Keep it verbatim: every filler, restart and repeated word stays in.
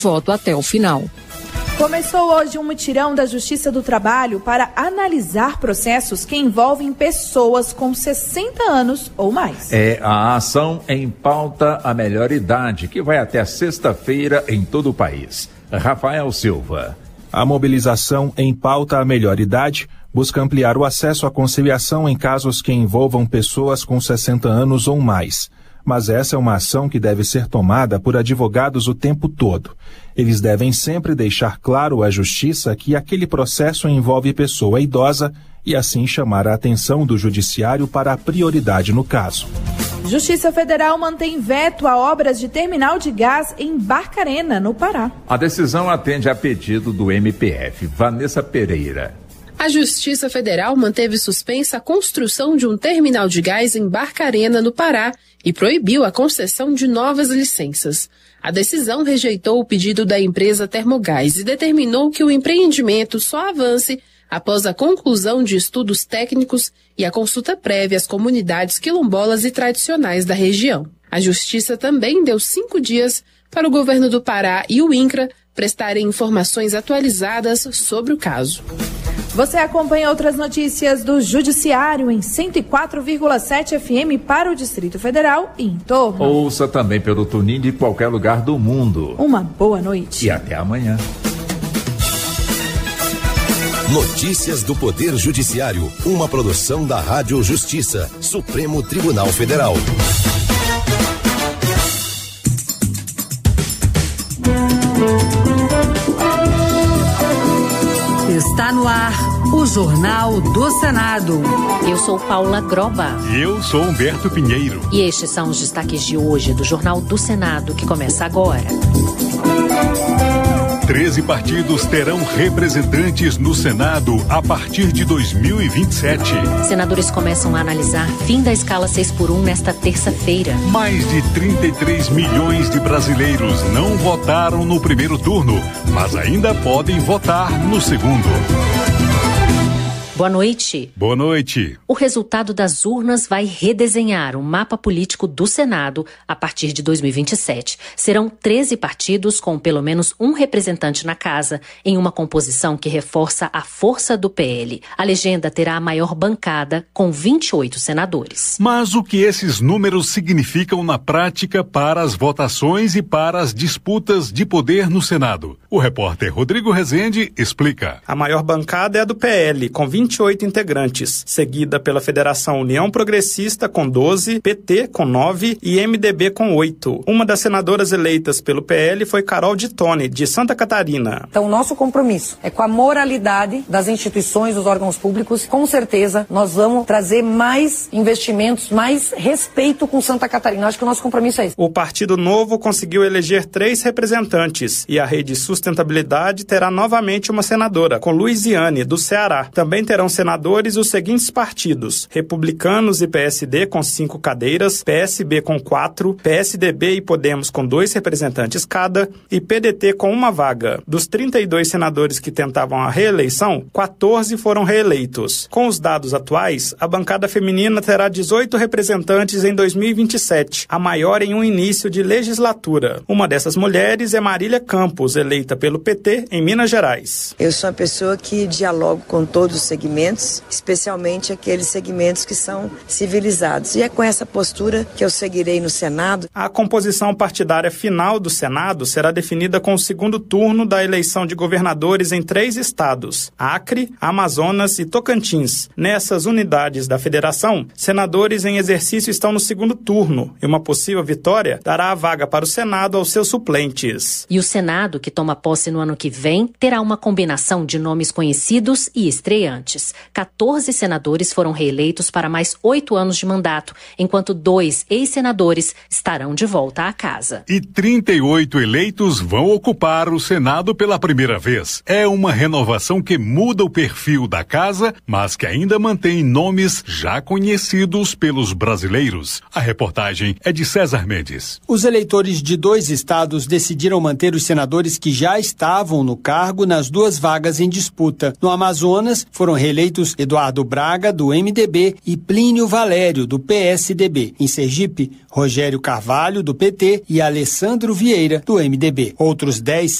voto até o final. Começou hoje um mutirão da Justiça do Trabalho para analisar processos que envolvem pessoas com sessenta anos ou mais. É a ação Em Pauta a Melhor Idade, que vai até sexta-feira em todo o país. Rafael Silva. A mobilização Em Pauta a Melhor Idade busca ampliar o acesso à conciliação em casos que envolvam pessoas com sessenta anos ou mais. Mas essa é uma ação que deve ser tomada por advogados o tempo todo. Eles devem sempre deixar claro à Justiça que aquele processo envolve pessoa idosa e assim chamar a atenção do Judiciário para a prioridade no caso. Justiça Federal mantém veto a obras de terminal de gás em Barcarena, no Pará. A decisão atende a pedido do M P F. Vanessa Pereira. A Justiça Federal manteve suspensa a construção de um terminal de gás em Barcarena, no Pará, e proibiu a concessão de novas licenças. A decisão rejeitou o pedido da empresa Termogás e determinou que o empreendimento só avance após a conclusão de estudos técnicos e a consulta prévia às comunidades quilombolas e tradicionais da região. A Justiça também deu cinco dias para o governo do Pará e o INCRA prestarem informações atualizadas sobre o caso. Você acompanha outras notícias do Judiciário em cento e quatro vírgula sete F M para o Distrito Federal e em torno. Ouça também pelo TuneIn de qualquer lugar do mundo. Uma boa noite. E até amanhã. Notícias do Poder Judiciário, uma produção da Rádio Justiça, Supremo Tribunal Federal. Está no ar o Jornal do Senado. Eu sou Paula Groba. E eu sou Humberto Pinheiro. E estes são os destaques de hoje do Jornal do Senado, que começa agora. Treze partidos terão representantes no Senado a partir de dois mil e vinte e sete. Senadores começam a analisar fim da escala seis por um nesta terça-feira. Mais de trinta e três milhões de brasileiros não votaram no primeiro turno, mas ainda podem votar no segundo. Boa noite. Boa noite. O resultado das urnas vai redesenhar o mapa político do Senado a partir de dois mil e vinte e sete. Serão treze partidos com pelo menos um representante na casa, em uma composição que reforça a força do P L. A legenda terá a maior bancada, com vinte e oito senadores. Mas o que esses números significam na prática para as votações e para as disputas de poder no Senado? O repórter Rodrigo Rezende explica. A maior bancada é a do P L, com vinte e oito integrantes, seguida pela Federação União Progressista com doze, P T com nove e M D B com oito. Uma das senadoras eleitas pelo P L foi Carol de Tone, de Santa Catarina. Então, nosso compromisso é com a moralidade das instituições, dos órgãos públicos. Com certeza, nós vamos trazer mais investimentos, mais respeito com Santa Catarina. Acho que o nosso compromisso é esse. O Partido Novo conseguiu eleger três representantes e a Rede Sustentabilidade terá novamente uma senadora, com Luiziane, do Ceará. Também terão senadores os seguintes partidos: Republicanos e P S D com cinco cadeiras, P S B com quatro, P S D B e Podemos com dois representantes cada e P D T com uma vaga. Dos trinta e dois senadores que tentavam a reeleição, quatorze foram reeleitos. Com os dados atuais, a bancada feminina terá dezoito representantes em dois mil e vinte e sete, a maior em um início de legislatura. Uma dessas mulheres é Marília Campos, eleita pelo P T em Minas Gerais. Eu sou uma pessoa que dialogo com todos os segmentos, especialmente aqueles segmentos que são civilizados. E é com essa postura que eu seguirei no Senado. A composição partidária final do Senado será definida com o segundo turno da eleição de governadores em três estados: Acre, Amazonas e Tocantins. Nessas unidades da federação, senadores em exercício estão no segundo turno e uma possível vitória dará a vaga para o Senado aos seus suplentes. E o Senado, que toma posse no ano que vem, terá uma combinação de nomes conhecidos e estreantes. quatorze senadores foram reeleitos para mais oito anos de mandato, enquanto dois ex-senadores estarão de volta à casa. E trinta e oito eleitos vão ocupar o Senado pela primeira vez. É uma renovação que muda o perfil da casa, mas que ainda mantém nomes já conhecidos pelos brasileiros. A reportagem é de César Mendes. Os eleitores de dois estados decidiram manter os senadores que já estavam no cargo nas duas vagas em disputa. No Amazonas, foram reeleitos Eduardo Braga, do M D B, e Plínio Valério, do P S D B. Em Sergipe, Rogério Carvalho, do P T, e Alessandro Vieira, do M D B. Outros dez